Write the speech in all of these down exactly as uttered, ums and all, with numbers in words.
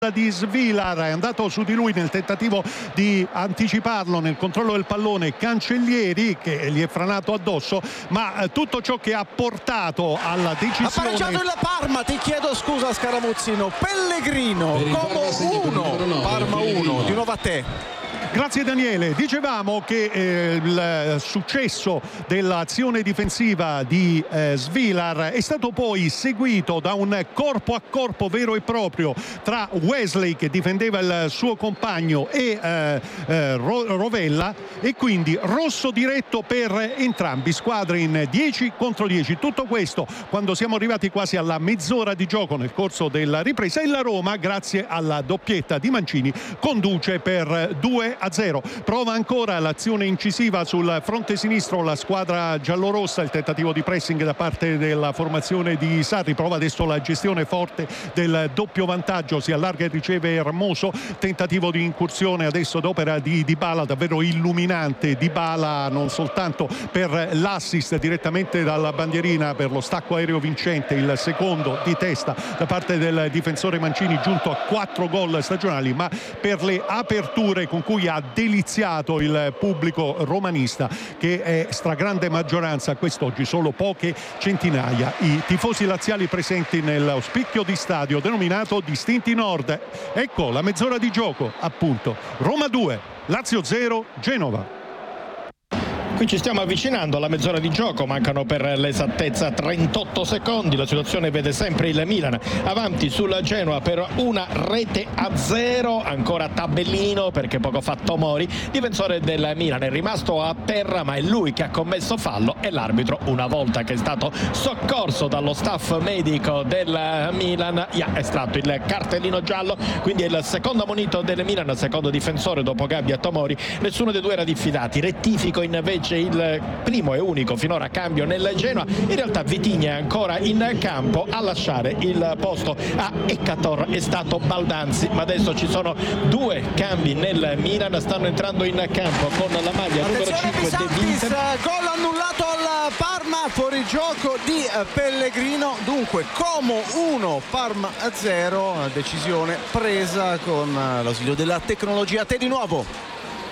di Svilar, è andato su di lui nel tentativo di anticiparlo nel controllo del pallone Cancellieri, che gli è franato addosso, ma tutto ciò che ha portato alla decisione. Ha pareggiato il Parma, ti chiedo scusa Scaramuzzino. Pellegrino, Como uno, Parma uno, di nuovo a te. Grazie Daniele. Dicevamo che eh, il successo dell'azione difensiva di eh, Svilar è stato poi seguito da un corpo a corpo vero e proprio tra Wesley, che difendeva il suo compagno, e eh, eh, Rovella, e quindi rosso diretto per entrambi, squadre in dieci contro dieci. Tutto questo quando siamo arrivati quasi alla mezz'ora di gioco nel corso della ripresa, e la Roma, grazie alla doppietta di Mancini, conduce per due a zero. Prova ancora l'azione incisiva sul fronte sinistro la squadra giallorossa, il tentativo di pressing da parte della formazione di Sarri, prova adesso la gestione forte del doppio vantaggio, si allarga e riceve Hermoso, tentativo di incursione adesso d'opera di Dybala, davvero illuminante Dybala, non soltanto per l'assist direttamente dalla bandierina per lo stacco aereo vincente, il secondo di testa da parte del difensore Mancini, giunto a quattro gol stagionali, ma per le aperture con cui ha deliziato il pubblico romanista, che è stragrande maggioranza quest'oggi, solo poche centinaia i tifosi laziali presenti nello spicchio di stadio denominato Distinti Nord. Ecco la mezz'ora di gioco, appunto. Roma due, Lazio zero, Genova. Qui ci stiamo avvicinando alla mezz'ora di gioco, mancano per l'esattezza trentotto secondi, la situazione vede sempre il Milan avanti sulla Genoa per una rete a zero, ancora tabellino perché poco fa Tomori, difensore del Milan, è rimasto a terra, ma è lui che ha commesso fallo, e l'arbitro, una volta che è stato soccorso dallo staff medico del Milan, gli ha estratto il cartellino giallo, quindi è il secondo ammonito del Milan, secondo difensore dopo Gabbia Tomori, nessuno dei due era diffidati. Rettifico invece il primo e unico finora cambio nel Genoa, in realtà Vitigna è ancora in campo, a lasciare il posto a Eccator è stato Baldanzi, ma adesso ci sono due cambi nel Milan, stanno entrando in campo con la maglia numero cinque De Winter. Gol annullato al Parma, fuori gioco di Pellegrino, dunque Como uno, Parma zero, decisione presa con l'ausilio della tecnologia. A te di nuovo.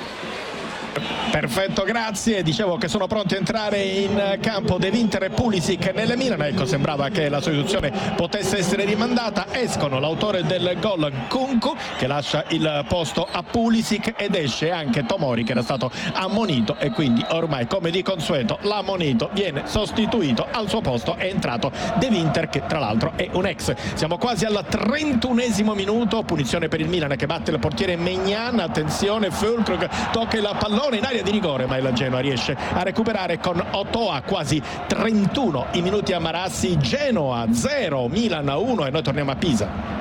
Perfetto, grazie. Dicevo che sono pronti a entrare in campo De Winter e Pulisic nel Milan. Ecco, sembrava che la sostituzione potesse essere rimandata. Escono l'autore del gol Nkunku, che lascia il posto a Pulisic, ed esce anche Tomori, che era stato ammonito, e quindi ormai, come di consueto, l'ammonito viene sostituito. Al suo posto è entrato De Winter, che tra l'altro è un ex. Siamo quasi al trentunesimo minuto, punizione per il Milan che batte il portiere Maignan. Attenzione, Füllkrug tocca il pallone in area di rigore, ma il Genoa riesce a recuperare con Otoa. Quasi trentuno i minuti a Marassi. Genoa zero, Milan uno, e noi torniamo a Pisa,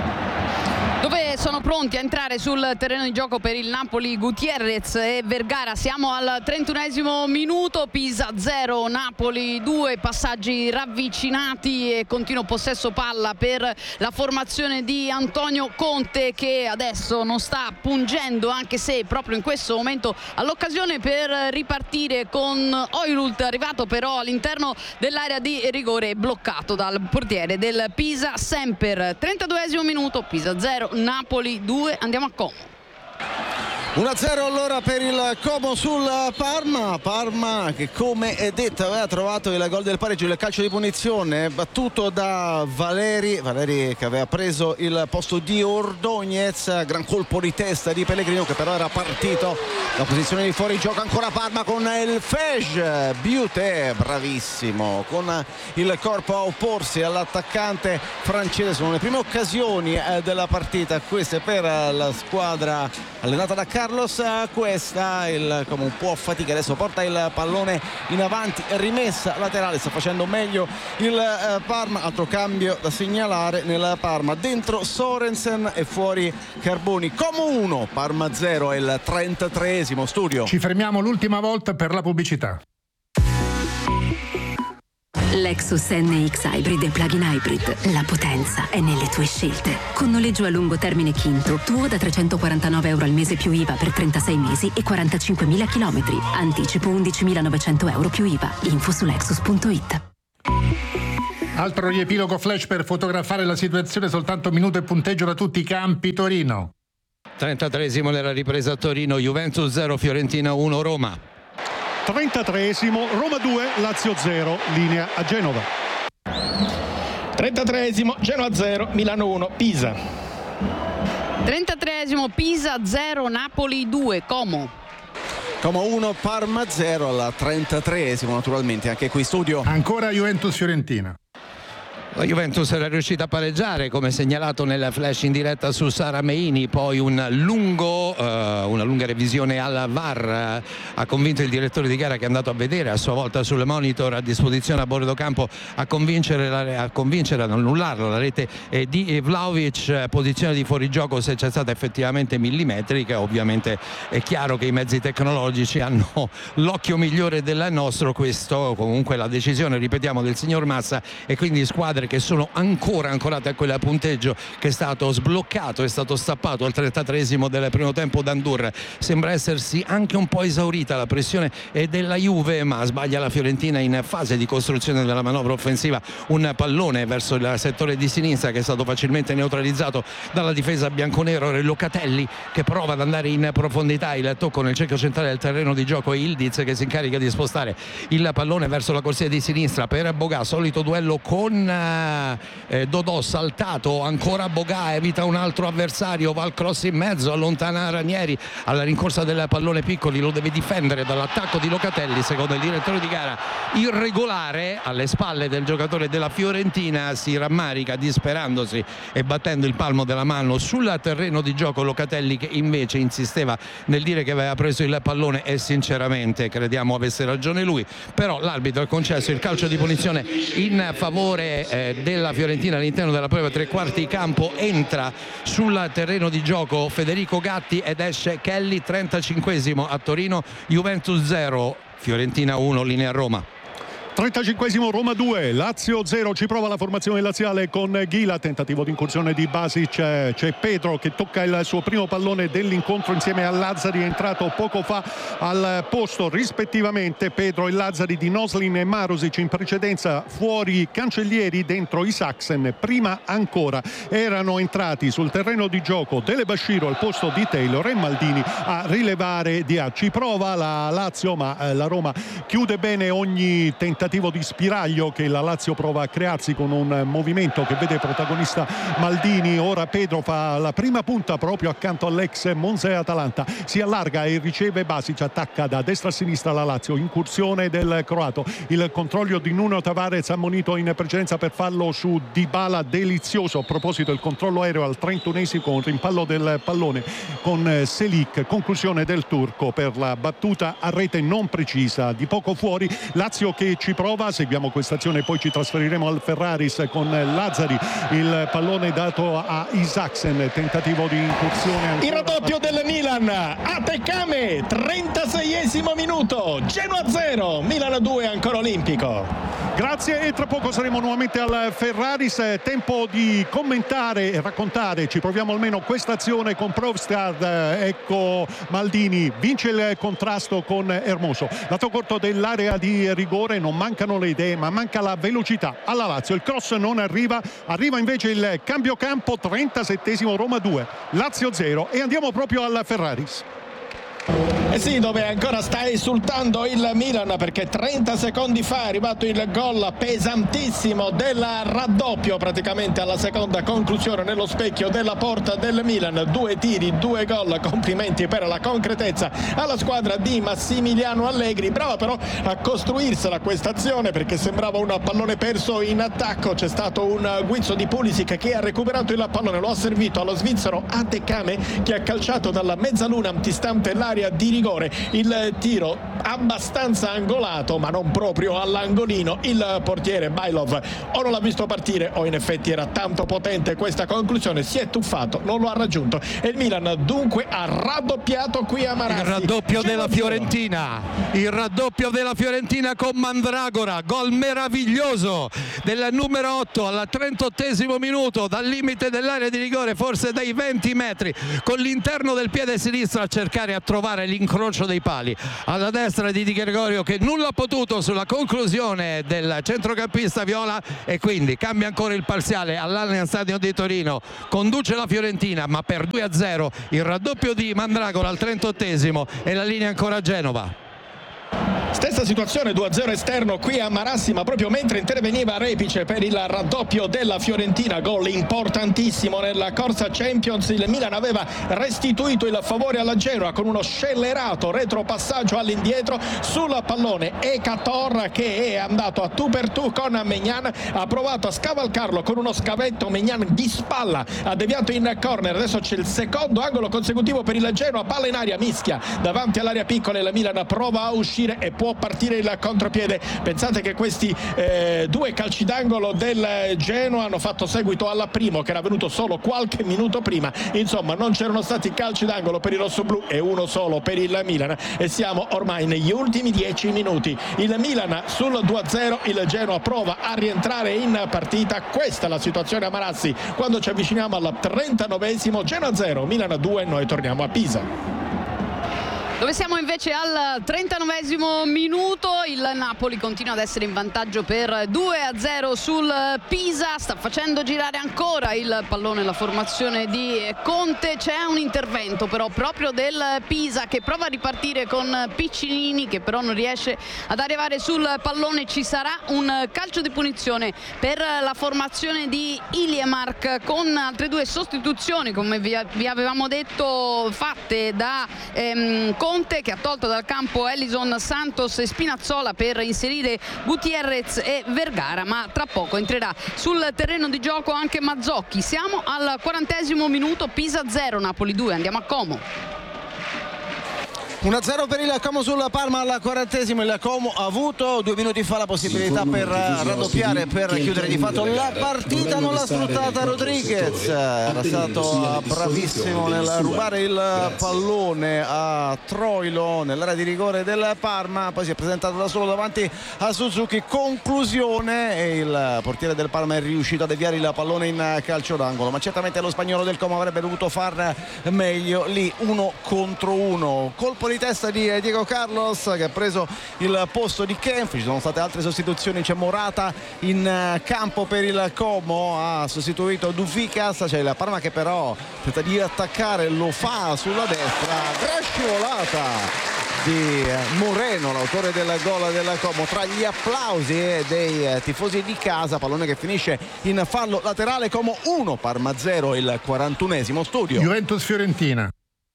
dove sono pronti a entrare sul terreno di gioco per il Napoli Gutierrez e Vergara. Siamo al trentunesimo minuto, Pisa zero, Napoli due, passaggi ravvicinati e continuo possesso palla per la formazione di Antonio Conte, che adesso non sta pungendo, anche se proprio in questo momento ha l'occasione per ripartire con Oilult, arrivato però all'interno dell'area di rigore, bloccato dal portiere del Pisa Semper. trentaduesimo minuto, Pisa zero, Napoli due, andiamo a Como. uno a zero allora per il Como sul Parma. Parma che, come è detto, aveva trovato il gol del pareggio, il calcio di punizione battuto da Valeri Valeri che aveva preso il posto di Ordóñez. Gran colpo di testa di Pellegrino, che però era partito da posizione di fuorigioco. Ancora Parma con il Fej, Biuté bravissimo con il corpo a opporsi all'attaccante francese. Sono le prime occasioni della partita queste per la squadra allenata da Carlos Cuesta. Il come un po' a fatica adesso porta il pallone in avanti, rimessa laterale, sta facendo meglio il eh, Parma. Altro cambio da segnalare nel Parma, dentro Sorensen e fuori Carboni. Como uno, Parma zero, è il trentatreesimo. Studio. Ci fermiamo l'ultima volta per la pubblicità. Lexus N X Hybrid e Plug-in Hybrid. La potenza è nelle tue scelte. Con noleggio a lungo termine Quinto, tuo da trecentoquarantanove euro al mese più I V A per trentasei mesi e quarantacinquemila chilometri. Anticipo undicimilanovecento euro più I V A. Info su lexus punto it. Altro riepilogo flash per fotografare la situazione, soltanto minuto e punteggio da tutti i campi. Torino. trentatreesimo nella ripresa a Torino, Juventus zero, Fiorentina uno, Roma. trentatreesimo, Roma due, Lazio zero, linea a Genova. trentatreesimo, Genoa zero, Milano uno, Pisa. trentatreesimo, Pisa zero, Napoli due, Como. Como uno, Parma zero al trentatreesimo, naturalmente anche qui studio. Ancora Juventus-Fiorentina. La Juventus era riuscita a pareggiare, come segnalato nel flash in diretta su Sara Meini, poi un lungo, uh, una lunga revisione al V A R uh, ha convinto il direttore di gara, che è andato a vedere a sua volta sul monitor a disposizione a bordo campo, a convincere, la, a convincere ad annullarlo la rete eh, di Vlahovic, posizione di fuorigioco se c'è stata effettivamente millimetrica. Ovviamente è chiaro che i mezzi tecnologici hanno l'occhio migliore del nostro, questo comunque la decisione, ripetiamo, del signor Massa, e quindi squadre che sono ancora ancorate a quel punteggio che è stato sbloccato, è stato stappato al trentatreesimo del primo tempo da Ndour. Sembra essersi anche un po' esaurita la pressione della Juve, ma sbaglia la Fiorentina in fase di costruzione della manovra offensiva, un pallone verso il settore di sinistra che è stato facilmente neutralizzato dalla difesa bianconero. Locatelli che prova ad andare in profondità, il tocco nel cerchio centrale del terreno di gioco, Ildiz che si incarica di spostare il pallone verso la corsia di sinistra per Boga, solito duello con Eh, Dodò, saltato ancora Boga, evita un altro avversario, va al cross in mezzo, allontana Ranieri alla rincorsa del pallone Piccoli, lo deve difendere dall'attacco di Locatelli, secondo il direttore di gara irregolare alle spalle del giocatore della Fiorentina. Si rammarica disperandosi e battendo il palmo della mano sul terreno di gioco Locatelli, che invece insisteva nel dire che aveva preso il pallone, e sinceramente crediamo avesse ragione lui, però l'arbitro ha concesso il calcio di punizione in favore eh, della Fiorentina all'interno della prova tre quarti campo. Entra sul terreno di gioco Federico Gatti ed esce Kelly. trentacinquesimo a Torino, Juventus zero, Fiorentina uno, linea a Roma. trentacinquesimo, Roma due, Lazio zero. Ci prova la formazione laziale con Ghila, tentativo di incursione di Basic, c'è Pedro che tocca il suo primo pallone dell'incontro insieme a Lazzari, è entrato poco fa al posto rispettivamente Pedro e Lazzari di Noslin e Marusic. In precedenza fuori Cancellieri, dentro Isaksen. Prima ancora erano entrati sul terreno di gioco Dele Basciro al posto di Taylor e Maldini a rilevare Dia. Ci prova la Lazio, ma la Roma chiude bene ogni tentativo di spiraglio che la Lazio prova a crearsi con un movimento che vede protagonista Maldini. Ora Pedro fa la prima punta proprio accanto all'ex Monza e Atalanta, si allarga e riceve Basic, attacca da destra a sinistra la Lazio, incursione del croato, il controllo di Nuno Tavares ammonito in precedenza per fallo su Dybala, delizioso. A proposito il controllo aereo al trentunesimo con rimpallo del pallone con Selic, conclusione del turco per la battuta a rete non precisa di poco fuori. Lazio che ci prova, seguiamo questa azione e poi ci trasferiremo al Ferraris con Lazzari, il pallone dato a Isaksen, tentativo di incursione. Il raddoppio del Milan a Teccame, trentaseiesimo minuto, Genoa zero, Milan due, ancora olimpico. Grazie, e tra poco saremo nuovamente al Ferraris. Tempo di commentare e raccontare, ci proviamo almeno questa azione con Provstad. Ecco Maldini vince il contrasto con Hermoso, lato corto dell'area di rigore. Non mancano le idee, ma manca la velocità alla Lazio. Il cross non arriva, arriva invece il cambio campo. Trentasettesimo, Roma due, Lazio zero, e andiamo proprio al Ferraris. Eh sì, dove ancora sta esultando il Milan, perché trenta secondi fa è arrivato il gol pesantissimo del raddoppio, praticamente alla seconda conclusione nello specchio della porta del Milan. Due tiri, due gol, complimenti per la concretezza alla squadra di Massimiliano Allegri, brava però a costruirsela questa azione, perché sembrava un pallone perso in attacco. C'è stato un guizzo di Pulisic che ha recuperato il pallone, lo ha servito allo svizzero Atekame, che ha calciato dalla mezzaluna antistante l'area di rigore. Il tiro abbastanza angolato, ma non proprio all'angolino. Il portiere Bailov o non l'ha visto partire o in effetti era tanto potente questa conclusione, si è tuffato, non lo ha raggiunto, e il Milan dunque ha raddoppiato qui a Marassi. Il raddoppio della Fiorentina, il raddoppio della Fiorentina con Mandragora, gol meraviglioso del numero otto al trentottesimo minuto, dal limite dell'area di rigore, forse dai venti metri, con l'interno del piede sinistro a cercare a trovare l'incontro l'incrocio dei pali alla destra di Di Gregorio, che nulla ha potuto sulla conclusione del centrocampista viola, e quindi cambia ancora il parziale all'Allianz Stadium di Torino. Conduce la Fiorentina, ma per due a zero, il raddoppio di Mandragola al trentottesimo e la linea ancora a Genova. Stessa situazione, due a zero esterno qui a Marassi, ma proprio mentre interveniva Repice per il raddoppio della Fiorentina, gol importantissimo nella corsa Champions. Il Milan aveva restituito il favore alla Genoa con uno scellerato retropassaggio all'indietro sul pallone. Ekator, che è andato a tu per tu con Maignan, ha provato a scavalcarlo con uno scavetto. Maignan di spalla ha deviato in corner. Adesso c'è il secondo angolo consecutivo per il Genoa, palla in aria, mischia davanti all'area piccola, e la Milan prova a uscire e può partire il contropiede. Pensate che questi eh, due calci d'angolo del Genoa hanno fatto seguito al primo, che era venuto solo qualche minuto prima. Insomma, non c'erano stati calci d'angolo per i rossoblù e uno solo per il Milan, e siamo ormai negli ultimi dieci minuti. Il Milan sul due a zero, il Genoa prova a rientrare in partita. Questa è la situazione a Marassi quando ci avviciniamo al trentanovesimo. Genoa zero, Milan due, noi torniamo a Pisa, dove siamo invece al trentanovesimo minuto. Il Napoli continua ad essere in vantaggio per due a zero sul Pisa, sta facendo girare ancora il pallone la formazione di Conte. C'è un intervento però proprio del Pisa, che prova a ripartire con Piccinini, che però non riesce ad arrivare sul pallone. Ci sarà un calcio di punizione per la formazione di Iliemark, con altre due sostituzioni, come vi, vi avevamo detto, fatte da ehm, Conte, che ha tolto dal campo Ellison, Santos e Spinazzola per inserire Gutierrez e Vergara, ma tra poco entrerà sul terreno di gioco anche Mazzocchi. Siamo al quarantesimo minuto, Pisa zero, Napoli due, andiamo a Como. uno a zero per il Como sul Parma al quarantesimo. Il Como ha avuto due minuti fa la possibilità per raddoppiare, per chiudere di fatto la partita, non l'ha sfruttata Rodriguez. Era stato bravissimo nel rubare il pallone a Troilo nell'area di rigore del Parma, poi si è presentato da solo davanti a Suzuki. Conclusione, e il portiere del Parma è riuscito a deviare il pallone in calcio d'angolo, ma certamente lo spagnolo del Como avrebbe dovuto far meglio lì, uno contro uno. Colpo di testa di Diego Carlos, che ha preso il posto di Kempf. Ci sono state altre sostituzioni, c'è Morata in campo per il Como, ha sostituito Duficas. C'è il Parma che però tenta di attaccare, lo fa sulla destra, gran scivolata di Moreno, l'autore del gol del Como, tra gli applausi dei tifosi di casa. Pallone che finisce in fallo laterale. Como uno, Parma zero, il quarantunesimo studio. Juventus Fiorentina.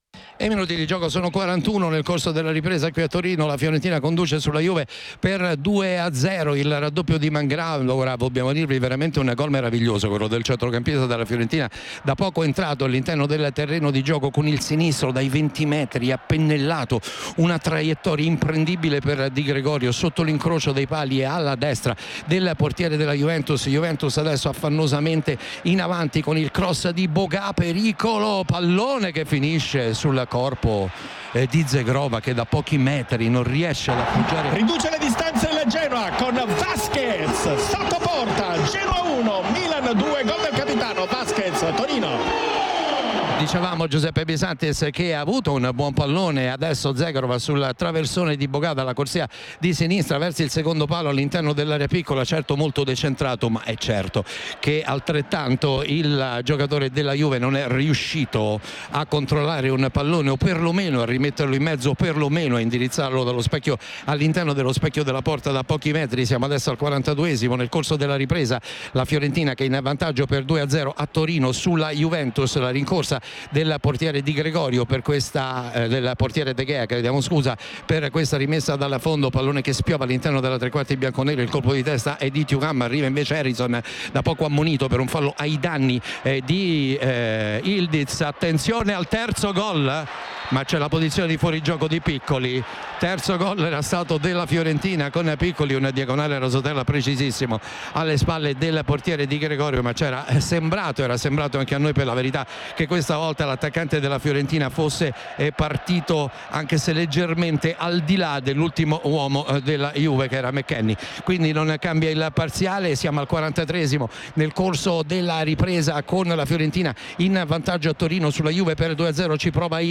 E i minuti di gioco sono quarantuno nel corso della ripresa qui a Torino. La Fiorentina conduce sulla Juve per due a zero. Il raddoppio di Mangrano, ora dobbiamo dirvi veramente un gol meraviglioso, quello del centrocampista della Fiorentina, da poco entrato all'interno del terreno di gioco con il sinistro dai venti metri, ha pennellato una traiettoria imprendibile per Di Gregorio sotto l'incrocio dei pali e alla destra del portiere della Juventus. Juventus adesso affannosamente in avanti con il cross di Boga, pericolo, pallone che finisce sul corpo eh, di Zegrova, che da pochi metri non riesce ad appoggiare. Riduce le distanze il Genoa con Vasquez sotto porta. Genoa uno, Milan due, gol del capitano Vasquez. Torino. Dicevamo Giuseppe Bisantis che ha avuto un buon pallone, adesso Zegrova sul traversone di Boga dalla corsia di sinistra verso il secondo palo all'interno dell'area piccola, certo molto decentrato, ma è certo che altrettanto il giocatore della Juve non è riuscito a controllare un pallone, o perlomeno a rimetterlo in mezzo, o perlomeno a indirizzarlo dallo specchio all'interno dello specchio della porta da pochi metri. Siamo adesso al quarantaduesimo nel corso della ripresa, la Fiorentina che è in vantaggio per due a zero a Torino sulla Juventus. La rincorsa del portiere Di Gregorio per questa eh, del portiere De Gea, chiediamo scusa, per questa rimessa dalla fondo, pallone che spiova all'interno della tre quarti bianconera. Il colpo di testa è di Thuram, arriva invece Harrison, da poco ammonito per un fallo ai danni eh, di eh, Ildiz. Attenzione al terzo gol, ma c'è la posizione di fuorigioco di Piccoli. Terzo gol era stato della Fiorentina con Piccoli, una diagonale Rosotella precisissimo alle spalle del portiere Di Gregorio, ma c'era sembrato, era sembrato anche a noi per la verità, che questa volta l'attaccante della Fiorentina fosse partito anche se leggermente al di là dell'ultimo uomo della Juve, che era McKennie. Quindi non cambia il parziale, siamo al quarantatreesimo nel corso della ripresa con la Fiorentina in vantaggio a Torino sulla Juve per due a zero. Ci prova Ildiz sul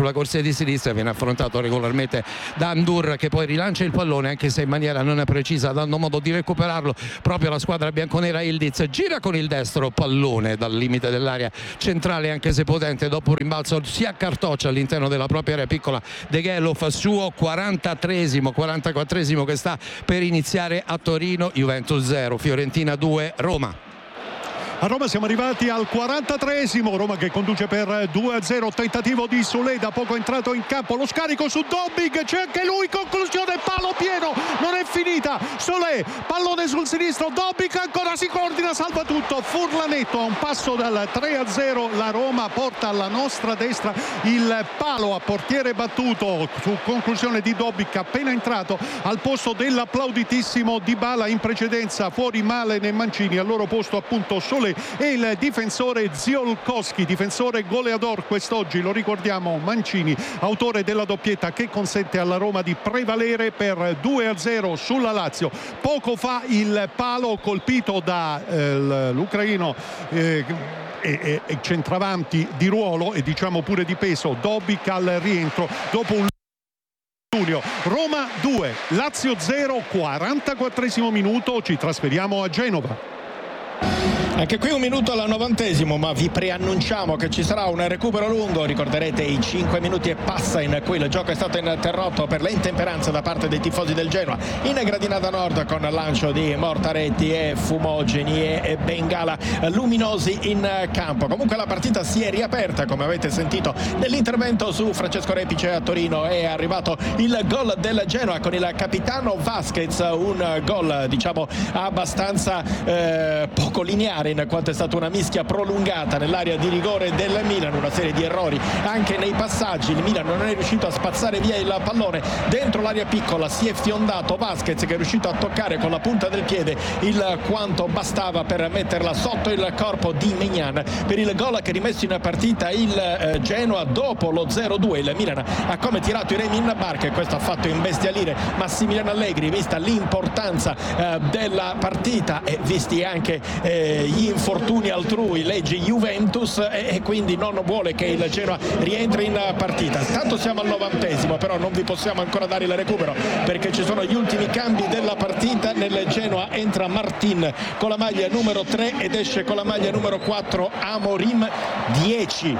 sulla corsia di sinistra, viene affrontato regolarmente da Andur, che poi rilancia il pallone anche se in maniera non precisa, dando modo di recuperarlo proprio la squadra bianconera. Ildiz gira con il destro, pallone dal limite dell'area centrale anche se potente, dopo un rimbalzo si accartoccia all'interno della propria area piccola Degelov, suo quarantatreesimo quarantaquattresimo che sta per iniziare a Torino. Juventus zero, Fiorentina due, Roma. A Roma siamo arrivati al quarantatreesimo, Roma che conduce per due a zero, tentativo di Solé, da poco entrato in campo, lo scarico su Dobbik, c'è anche lui, conclusione, palo pieno, non è finita, Solé, pallone sul sinistro, Dobbik ancora si coordina, salva tutto, Furlanetto a un passo dal tre a zero, la Roma porta alla nostra destra il palo a portiere battuto su conclusione di Dobbik appena entrato al posto dell'applauditissimo Dybala, in precedenza fuori Malen e Mancini, al loro posto appunto Solé e il difensore Ziolkowski, difensore goleador quest'oggi, lo ricordiamo, Mancini, autore della doppietta che consente alla Roma di prevalere per due a zero sulla Lazio. Poco fa il palo colpito da eh, l'ucraino eh, e, e centravanti di ruolo e diciamo pure di peso, Dobbik al rientro dopo un Roma due, Lazio zero, quarantaquattresimo minuto, ci trasferiamo a Genova. Anche qui un minuto al novantesimo, ma vi preannunciamo che ci sarà un recupero lungo. Ricorderete i cinque minuti e passa in cui il gioco è stato interrotto per le intemperanze da parte dei tifosi del Genoa in Gradinata Nord, con lancio di mortaretti e fumogeni e bengala luminosi in campo. Comunque la partita si è riaperta, come avete sentito nell'intervento su Francesco Repice a Torino. È arrivato il gol del Genoa con il capitano Vasquez, un gol diciamo abbastanza eh, poco lineare, in quanto è stata una mischia prolungata nell'area di rigore del Milan, una serie di errori anche nei passaggi. Il Milan non è riuscito a spazzare via il pallone dentro l'area piccola, si è fiondato Vasquez che è riuscito a toccare con la punta del piede il quanto bastava per metterla sotto il corpo di Maignan per il gol che ha rimesso in partita il Genoa dopo lo zero due. Il Milan ha come tirato i remi in barca e questo ha fatto imbestialire Massimiliano Allegri, vista l'importanza eh, della partita e visti anche eh, gli infortuni altrui, legge Juventus, e, e quindi non vuole che il Genoa rientri in partita. Tanto siamo al novantesimo, però non vi possiamo ancora dare il recupero perché ci sono gli ultimi cambi della partita. Nel Genoa entra Martin con la maglia numero tre ed esce con la maglia numero quattro Amorim. dieci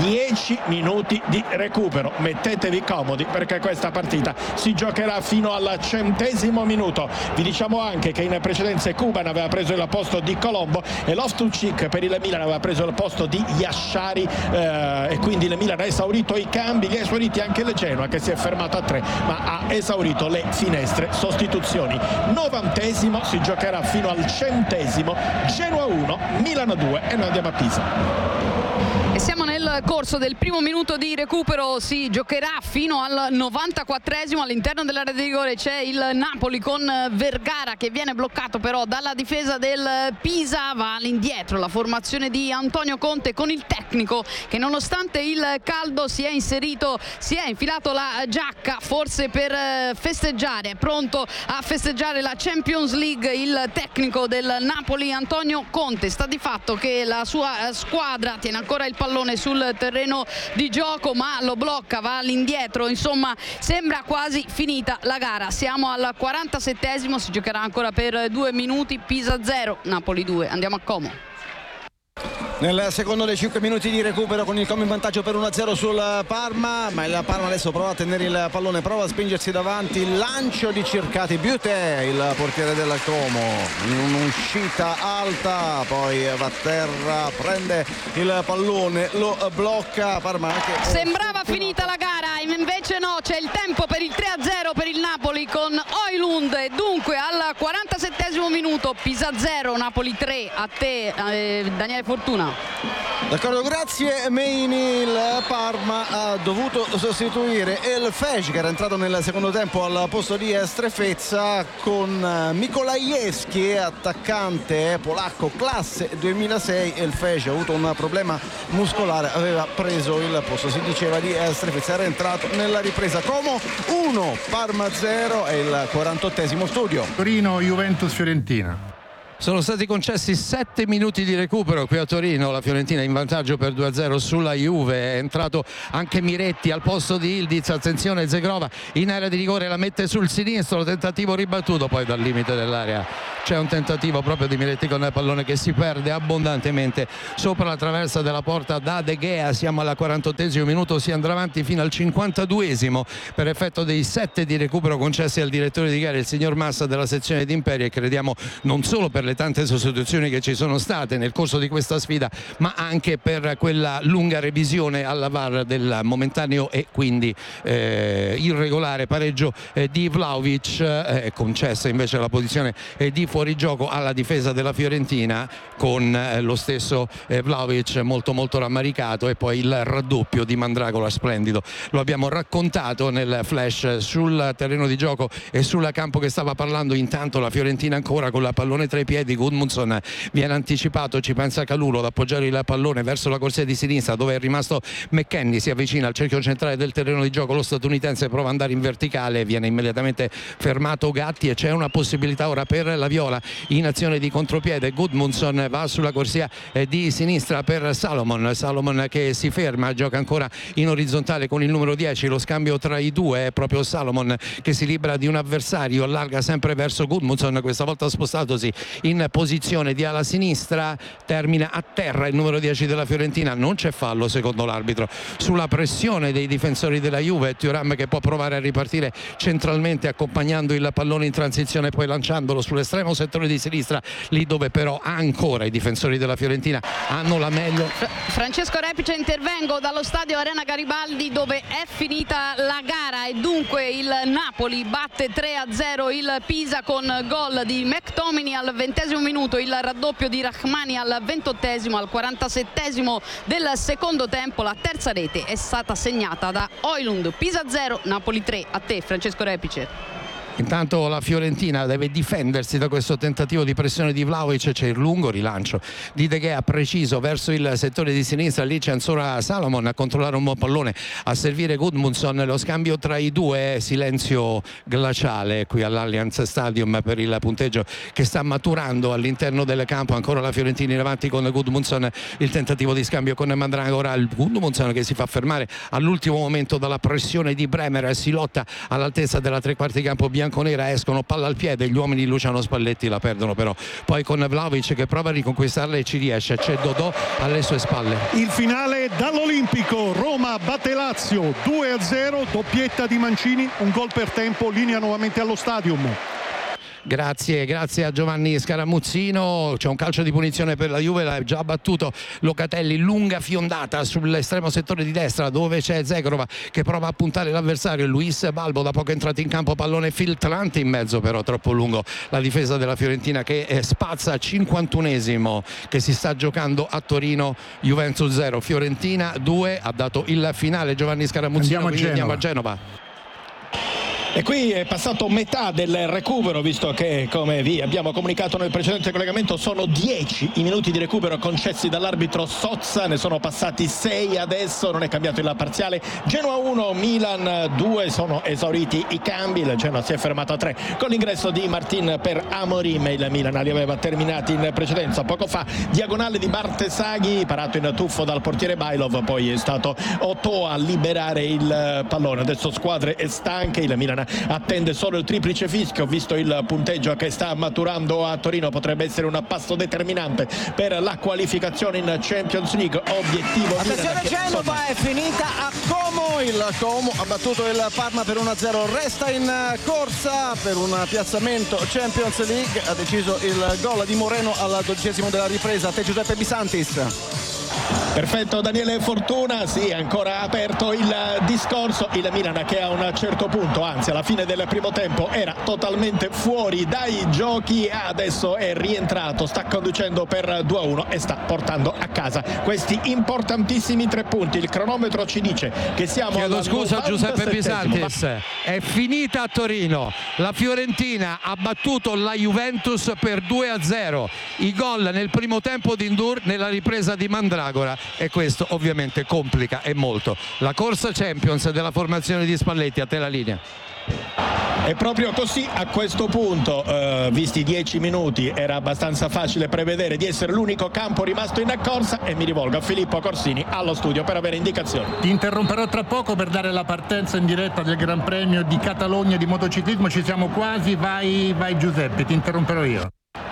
minuti di recupero, mettetevi comodi perché questa partita si giocherà fino al centesimo minuto. Vi diciamo anche che in precedenza Kuban aveva preso il posto di Colombo e Loftus-Cheek per il Milan aveva preso il posto di Yashari eh, e quindi il Milan ha esaurito i cambi, li ha esauriti anche il Genoa che si è fermato a tre ma ha esaurito le finestre sostituzioni. Novantesimo, si giocherà fino al centesimo, Genoa uno, Milan due e noi andiamo a Pisa. E siamo nel corso del primo minuto di recupero, si giocherà fino al novantaquattresimo. All'interno dell'area di rigore c'è il Napoli con Vergara che viene bloccato però dalla difesa del Pisa. Va all'indietro la formazione di Antonio Conte con il tecnico che nonostante il caldo si è inserito, si è infilato la giacca forse per festeggiare, è pronto a festeggiare la Champions League. Il tecnico del Napoli Antonio Conte, sta di fatto che la sua squadra tiene ancora il pallone sul terreno di gioco ma lo blocca, va all'indietro, insomma sembra quasi finita la gara. Siamo al quarantasettesimo, si giocherà ancora per due minuti. Pisa zero, Napoli due. Andiamo a Como. Nel secondo dei cinque minuti di recupero con il Como in vantaggio per uno a zero sul Parma, ma il Parma adesso prova a tenere il pallone, prova a spingersi davanti, il lancio di Cercati, Buté il portiere del Como in un'uscita alta, poi va a terra, prende il pallone, lo blocca. Parma anche sembrava finita la gara, invece no, c'è il tempo per il tre a zero per il Napoli con Højlund e dunque al quarantasettesimo minuto Pisa zero, Napoli tre. A te eh, Daniele Fortuna. D'accordo, grazie Meini. Il Parma ha dovuto sostituire El Fej che era entrato nel secondo tempo al posto di Strefezza con Mikolajewski, attaccante polacco classe duemilasei. El Fej ha avuto un problema muscolare, aveva preso il posto, si diceva, di Strefezza, era entrato nella ripresa. Como uno, Parma zero, è il quarantottesimo studio. Torino, Juventus, Fiorentina. Sono stati concessi sette minuti di recupero qui a Torino, la Fiorentina in vantaggio per due a zero sulla Juve. È entrato anche Miretti al posto di Ildiz, attenzione Zegrova in area di rigore, la mette sul sinistro, tentativo ribattuto poi dal limite dell'area. C'è un tentativo proprio di Miretti con il pallone che si perde abbondantemente sopra la traversa della porta da De Gea. Siamo al quarantottesimo minuto, si andrà avanti fino al cinquantaduesimo per effetto dei sette di recupero concessi al direttore di gara, il signor Massa della sezione di Imperia, e crediamo non solo per le tante sostituzioni che ci sono state nel corso di questa sfida, ma anche per quella lunga revisione alla V A R del momentaneo e quindi eh, irregolare pareggio eh, di Vlahovic, eh, concessa invece la posizione eh, di fuorigioco alla difesa della Fiorentina, con eh, lo stesso eh, Vlahovic molto molto rammaricato, e poi il raddoppio di Mandragola splendido. Lo abbiamo raccontato nel flash sul terreno di gioco e sul campo che stava parlando. Intanto la Fiorentina ancora con la pallone tra i piedi, Gudmundsson viene anticipato, ci pensa Calulu ad appoggiare il pallone verso la corsia di sinistra dove è rimasto McKennie, si avvicina al cerchio centrale del terreno di gioco, lo statunitense prova ad andare in verticale, viene immediatamente fermato Gatti e c'è una possibilità ora per la Viola in azione di contropiede. Gudmundsson va sulla corsia di sinistra per Salomon, Salomon che si ferma, gioca ancora in orizzontale con il numero dieci, lo scambio tra i due è proprio Salomon che si libera di un avversario, allarga sempre verso Gudmundsson, questa volta spostatosi in posizione di ala sinistra, termina a terra il numero dieci della Fiorentina. Non c'è fallo secondo l'arbitro sulla pressione dei difensori della Juve. Thuram che può provare a ripartire centralmente accompagnando il pallone in transizione e poi lanciandolo sull'estremo settore di sinistra, lì dove però ancora i difensori della Fiorentina hanno la meglio. Francesco Repice, intervengo dallo stadio Arena Garibaldi dove è finita la gara e dunque il Napoli batte tre a zero il Pisa con gol di McTominay al ventesimo minuto, il raddoppio di Rahmani al ventottesimo, al quarantasettesimo del secondo tempo la terza rete è stata segnata da Højlund. Pisa zero, Napoli tre. A te Francesco Repice. Intanto la Fiorentina deve difendersi da questo tentativo di pressione di Vlahovic, c'è il lungo rilancio di De Gea preciso verso il settore di sinistra, lì c'è ancora Salomon a controllare un buon pallone, a servire Gudmundsson, lo scambio tra i due, silenzio glaciale qui all'Allianz Stadium per il punteggio che sta maturando all'interno del campo. Ancora la Fiorentina in avanti con Gudmundsson, il tentativo di scambio con Mandragora, il Gudmundsson che si fa fermare all'ultimo momento dalla pressione di Bremer, si lotta all'altezza della tre quarti campo bianconera, escono palla al piede, gli uomini di Luciano Spalletti la perdono però poi con Vlahovic che prova a riconquistarla e ci riesce, c'è Dodò alle sue spalle. Il finale dall'Olimpico, Roma batte Lazio due a zero, doppietta di Mancini, un gol per tempo, linea nuovamente allo stadium. Grazie, grazie a Giovanni Scaramuzzino. C'è un calcio di punizione per la Juve, l'ha già battuto Locatelli, lunga fiondata sull'estremo settore di destra dove c'è Zegrova che prova a puntare l'avversario, Luis Balbo da poco entrato in campo, pallone filtrante in mezzo però troppo lungo, la difesa della Fiorentina che spazza, cinquantunesimo che si sta giocando a Torino, Juventus zero Fiorentina due, ha dato il finale Giovanni Scaramuzzino. Andiamo a quindi Genova. andiamo a Genova. E qui è passato metà del recupero, visto che, come vi abbiamo comunicato nel precedente collegamento, sono dieci i minuti di recupero concessi dall'arbitro Sozza, ne sono passati sei adesso, non è cambiato il parziale. Genoa uno, Milan due, sono esauriti i cambi, il Genoa si è fermato a tre con l'ingresso di Martin per Amorim, il Milan li aveva terminati in precedenza. Poco fa diagonale di Bartesaghi, parato in tuffo dal portiere Bailov, poi è stato Otto a liberare il pallone. Adesso squadre stanche, il Milan attende solo il triplice fischio, visto il punteggio che sta maturando a Torino potrebbe essere un passo determinante per la qualificazione in Champions League. Obiettivo attenzione, Milan, Genova insomma... è finita a Como, il Como ha battuto il Parma per uno a zero, resta in corsa per un piazzamento Champions League, ha deciso il gol di Moreno al dodicesimo della ripresa. A te Giuseppe Bisantis. Perfetto Daniele Fortuna, sì, ancora aperto il discorso, il Milan che a un certo punto, anzi alla fine del primo tempo, era totalmente fuori dai giochi, adesso è rientrato, sta conducendo per due a uno e sta portando a casa questi importantissimi tre punti. Il cronometro ci dice che siamo Chiedo al scusa Giuseppe Bisantis, ma... è finita a Torino, la Fiorentina ha battuto la Juventus per due a zero, i gol nel primo tempo di Ndour, nella ripresa di Mandragora, e questo ovviamente complica e molto la corsa Champions della formazione di Spalletti. A te la linea. E proprio così a questo punto, eh, visti dieci minuti, era abbastanza facile prevedere di essere l'unico campo rimasto in corsa, e mi rivolgo a Filippo Corsini allo studio per avere indicazioni. Ti interromperò tra poco per dare la partenza in diretta del Gran Premio di Catalogna di motociclismo, ci siamo quasi, vai, vai Giuseppe, ti interromperò io.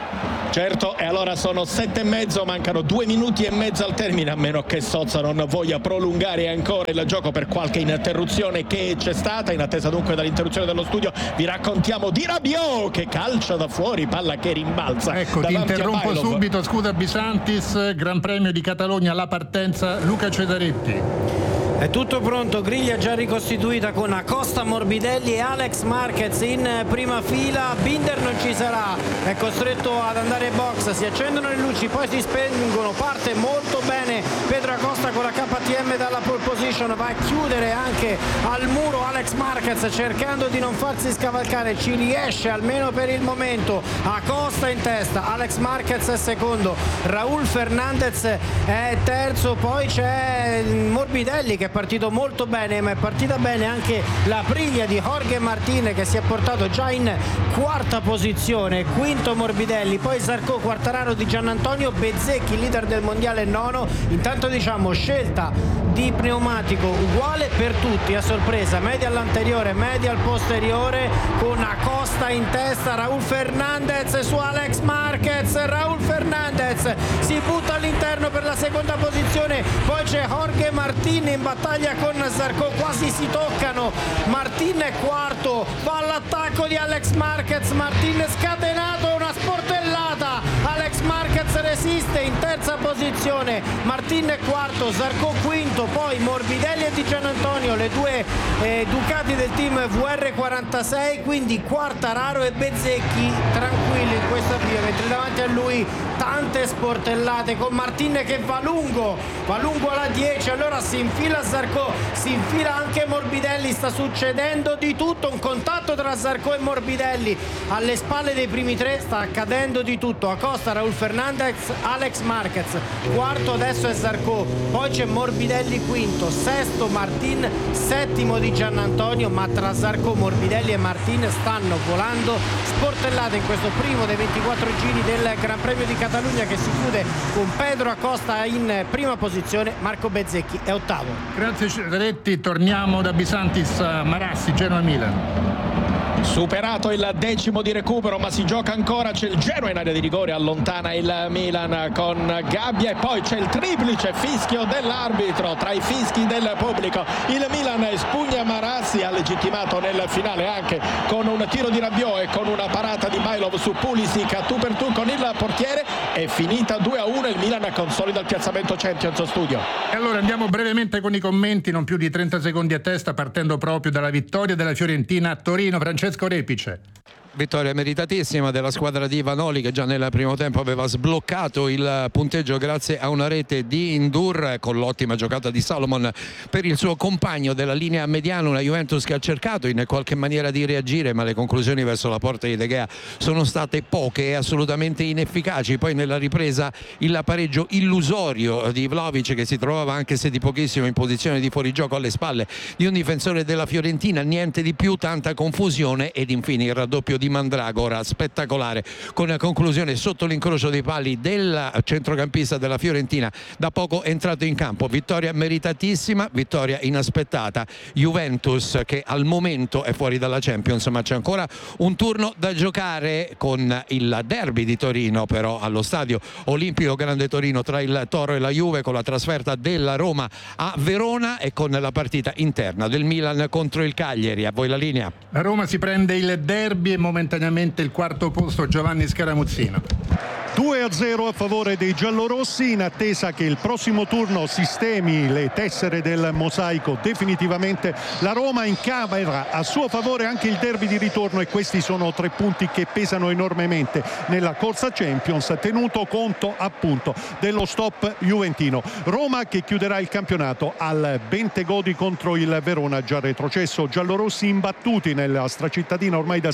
Certo, e allora sono sette e mezzo, mancano due minuti e mezzo al termine, a meno che Sozza non voglia prolungare ancora il gioco per qualche interruzione che c'è stata. In attesa dunque dall'interruzione dello studio vi raccontiamo di Rabiot che calcia da fuori, palla che rimbalza. Ecco, ti interrompo subito, scusa Bisantis, Gran Premio di Catalogna, la partenza, Luca Cesaretti. È tutto pronto, griglia già ricostituita con Acosta, Morbidelli e Alex Marquez in prima fila. Binder non ci sarà, è costretto ad andare in box, si accendono le luci, poi si spengono, parte molto bene Pedro Acosta con la K T M dalla pole position, va a chiudere anche al muro Alex Marquez cercando di non farsi scavalcare, ci riesce almeno per il momento. Acosta in testa, Alex Marquez è secondo, Raúl Fernandez è terzo, poi c'è Morbidelli che è partito molto bene, ma è partita bene anche la briglia di Jorge Martin che si è portato già in quarta posizione, quinto Morbidelli, poi Zarco, Quartararo di Giannantonio, Bezzecchi leader del mondiale nono. Intanto diciamo scelta di pneumatico uguale per tutti a sorpresa, media all'anteriore, media al posteriore, con Acosta in testa, Raúl Fernandez su Alex Marquez, Raúl Fernandez si butta all'interno per la seconda posizione, poi c'è Jorge Martin in battaglia con Zarco, quasi si toccano, Martin è quarto, va all'attacco di Alex Marquez, Martin scatenato, una sportellata, Alex Marquez resiste in terza posizione, Martin è quarto, Zarco quinto, poi Morbidelli e Di Giannantonio, le due eh, Ducati del team V R quarantasei, quindi Quartararo e Bezzecchi tranquilli in questo avvio, mentre davanti a lui tante sportellate con Martin che va lungo, va lungo alla dieci, allora si infila Zarco, si infila anche Morbidelli, sta succedendo di tutto, un contatto tra Zarco e Morbidelli alle spalle dei primi tre, sta accadendo di tutto. Acosta, Raúl Fernandez, Alex Marquez, quarto adesso è Zarco, poi c'è Morbidelli quinto, sesto Martin, settimo Di Giannantonio, ma tra Zarco, Morbidelli e Martin stanno volando sportellate in questo primo dei ventiquattro giri del Gran Premio di Catalogna che si chiude con Pedro Acosta in prima posizione, Marco Bezzecchi è ottavo. Grazie Cesaretti, torniamo da Bisantis a Marassi, Genoa-Milan. Superato il decimo di recupero, ma si gioca ancora, c'è il Genoa in area di rigore, allontana il Milan con Gabbia e poi c'è il triplice fischio dell'arbitro tra i fischi del pubblico. Il Milan espugna Marassi, ha legittimato nel finale anche con un tiro di Rabiot e con una parata di Bailov su Pulisic a tu per tu con il portiere. È finita due a uno, il Milan consolida il piazzamento Champions Studio. E allora andiamo brevemente con i commenti, non più di trenta secondi a testa, partendo proprio dalla vittoria della Fiorentina a Torino. Francesco Repice. Vittoria meritatissima della squadra di Vanoli che già nel primo tempo aveva sbloccato il punteggio grazie a una rete di Indur, con l'ottima giocata di Salomon per il suo compagno della linea mediana. Una Juventus che ha cercato in qualche maniera di reagire, ma le conclusioni verso la porta di De Gea sono state poche e assolutamente inefficaci. Poi nella ripresa il pareggio illusorio di Vlahovic, che si trovava anche se di pochissimo in posizione di fuorigioco alle spalle di un difensore della Fiorentina, niente di più, tanta confusione, ed infine il raddoppio di Mandragora spettacolare, con la conclusione sotto l'incrocio dei pali del centrocampista della Fiorentina, da poco entrato in campo. Vittoria meritatissima, vittoria inaspettata. Juventus che al momento è fuori dalla Champions, ma c'è ancora un turno da giocare con il derby di Torino, però allo stadio Olimpico Grande Torino, tra il Toro e la Juve, con la trasferta della Roma a Verona e con la partita interna del Milan contro il Cagliari. A voi la linea. La Roma si prende il derby e momentaneamente il quarto posto. Giovanni Scaramuzzino. due a zero a favore dei giallorossi, in attesa che il prossimo turno sistemi le tessere del mosaico definitivamente. La Roma incamera a suo favore anche il derby di ritorno, e questi sono tre punti che pesano enormemente nella corsa Champions, tenuto conto appunto dello stop juventino. Roma che chiuderà il campionato al Bentegodi contro il Verona, già retrocesso. Giallorossi imbattuti nella stracittadina ormai da sei partite,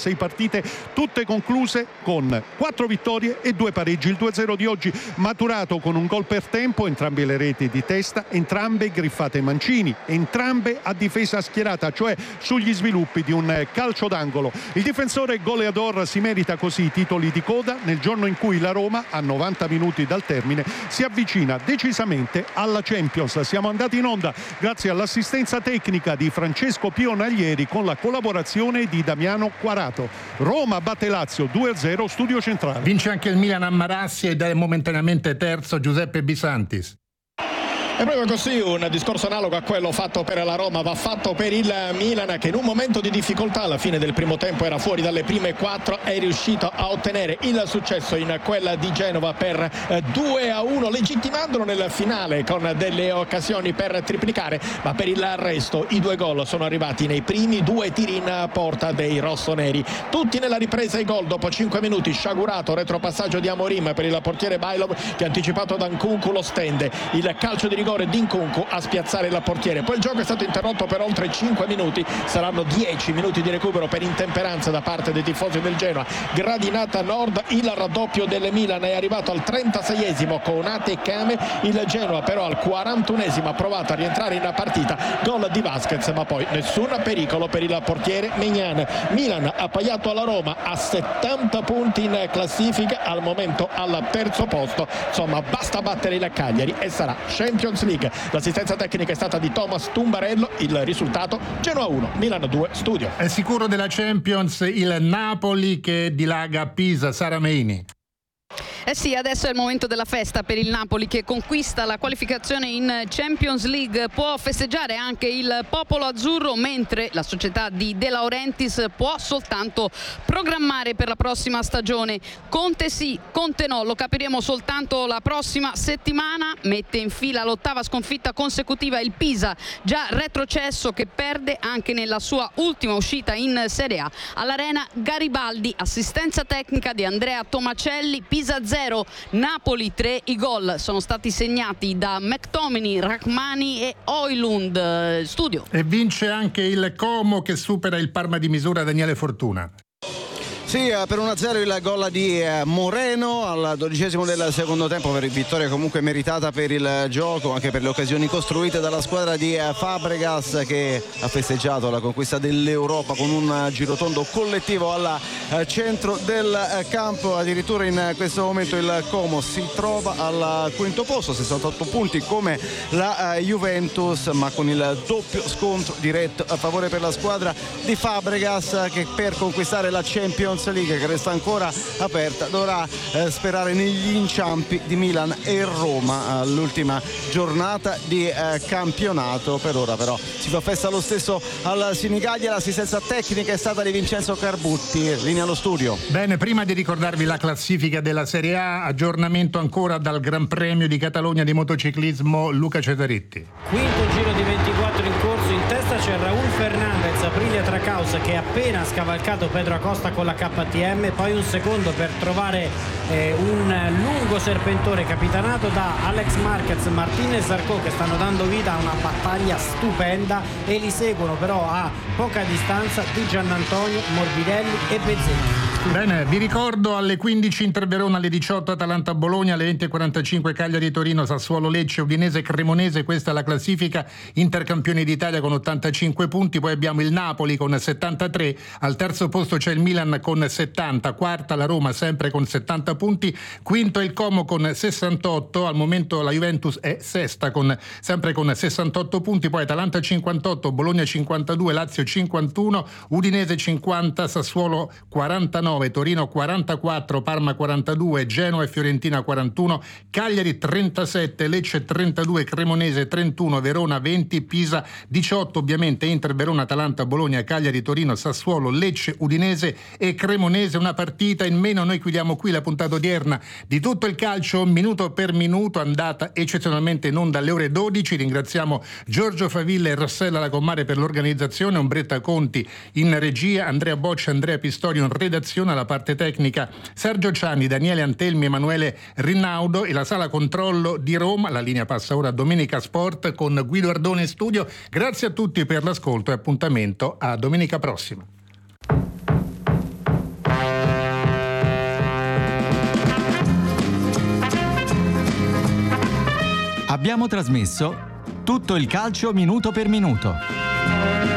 partite, tutte concluse con quattro vittorie e due pareggi. Il due a zero di oggi maturato con un gol per tempo, entrambe le reti di testa, entrambe griffate Mancini, entrambe a difesa schierata, cioè sugli sviluppi di un calcio d'angolo. Il difensore goleador si merita così i titoli di coda nel giorno in cui la Roma, a novanta minuti dal termine, si avvicina decisamente alla Champions. Siamo andati in onda grazie all'assistenza tecnica di Francesco Pionaglieri con la collaborazione di Damiano Quarato. Roma batte Lazio due a zero, studio centrale. Vince anche il Milan a Marassi ed è momentaneamente terzo Giuseppe Bisantis. E proprio così un discorso analogo a quello fatto per la Roma va fatto per il Milan, che in un momento di difficoltà alla fine del primo tempo era fuori dalle prime quattro, è riuscito a ottenere il successo in quella di Genova per due a uno, legittimandolo nel finale con delle occasioni per triplicare, ma per il resto i due gol sono arrivati nei primi due tiri in porta dei rossoneri, tutti nella ripresa i gol dopo cinque minuti. Sciagurato retropassaggio di Amorim per il portiere Bailov, che anticipato da Nkunku lo stende, il calcio di rigore di Nkunku a spiazzare il portiere. Poi il gioco è stato interrotto per oltre cinque minuti, saranno dieci minuti di recupero per intemperanza da parte dei tifosi del Genoa. Gradinata Nord, il raddoppio del Milan è arrivato al trentaseiesimo con Ate e Kame. Il Genoa però al quarantunesimo ha provato a rientrare in partita, gol di Vasquez, ma poi nessun pericolo per il portiere Maignan. Milan appaiato alla Roma a settanta punti in classifica, al momento al terzo posto. Insomma, basta battere il Cagliari e sarà Champions League. L'assistenza tecnica è stata di Thomas Tumbarello. Il risultato: Genoa uno, Milan due, studio. È sicuro della Champions il Napoli che dilaga a Pisa. Sara Meini. Eh sì, adesso è il momento della festa per il Napoli, che conquista la qualificazione in Champions League. Può festeggiare anche il popolo azzurro, mentre la società di De Laurentiis può soltanto programmare per la prossima stagione. Conte sì, Conte no, lo capiremo soltanto la prossima settimana. Mette in fila l'ottava sconfitta consecutiva il Pisa, già retrocesso, che perde anche nella sua ultima uscita in Serie A all'Arena Garibaldi. Assistenza tecnica di Andrea Tomacelli. Pisa zero, Napoli tre. I gol sono stati segnati da McTominay, Rachmani e Højlund. Studio. E vince anche il Como, che supera il Parma di misura. Daniele Fortuna. Sì, per uno a zero il gol di Moreno al dodicesimo del secondo tempo, per vittoria comunque meritata per il gioco, anche per le occasioni costruite dalla squadra di Fabregas, che ha festeggiato la conquista dell'Europa con un girotondo collettivo al centro del campo. Addirittura in questo momento il Como si trova al quinto posto, sessantotto punti come la Juventus, ma con il doppio scontro diretto a favore per la squadra di Fabregas, che per conquistare la Champions League, che resta ancora aperta, dovrà eh, sperare negli inciampi di Milan e Roma all'ultima giornata di eh, campionato. Per ora però si fa festa lo stesso al Sinigaglia. L'assistenza tecnica è stata di Vincenzo Carbutti. Linea allo studio. Bene, prima di ricordarvi la classifica della Serie A, aggiornamento ancora dal Gran Premio di Catalogna di motociclismo. Luca Cesaretti. Quinto giro di ventiquattro in corso, in testa c'è Raúl Fernandez, Aprilia Tracaus, che ha appena scavalcato Pedro Acosta con la K T M, poi un secondo per trovare eh, un lungo serpentone capitanato da Alex Marquez, Martinez e Zarco, che stanno dando vita a una battaglia stupenda, e li seguono però a poca distanza Di Giannantonio, Morbidelli e Bezzecchi. Bene, vi ricordo alle quindici Inter Verona, alle diciotto Atalanta Bologna, alle venti e quarantacinque Cagliari Torino, Sassuolo Lecce, Udinese Cremonese. Questa è la classifica. Inter campione d'Italia con ottantacinque punti, poi abbiamo il Napoli con settantatré, al terzo posto c'è il Milan con settanta, quarta la Roma sempre con settanta punti, quinto il Como con sessantotto, al momento la Juventus è sesta con, sempre con sessantotto punti, poi Atalanta cinquantotto, Bologna cinquantadue, Lazio cinquantuno, Udinese cinquanta, Sassuolo quarantanove, Torino quarantaquattro, Parma quarantadue, Genoa e Fiorentina quarantuno, Cagliari trentasette, Lecce trentadue, Cremonese trentuno, Verona venti, Pisa diciotto, ovviamente Inter, Verona, Atalanta, Bologna, Cagliari, Torino, Sassuolo, Lecce, Udinese e Cremonese. Una partita in meno. Noi chiudiamo qui la puntata odierna di Tutto il Calcio minuto per minuto, andata eccezionalmente in onda alle ore dodici. Ringraziamo Giorgio Favilla e Rossella Lacomare per l'organizzazione, Ombretta Conti in regia, Andrea Boccia, Andrea Pistorio in redazione, alla parte tecnica Sergio Ciani, Daniele Antelmi, Emanuele Rinaudo, e la sala controllo di Roma. La linea passa ora a Domenica Sport con Guido Ardone in studio. Grazie a tutti per l'ascolto e appuntamento a domenica prossima. abbiamo trasmesso tutto il calcio minuto per minuto.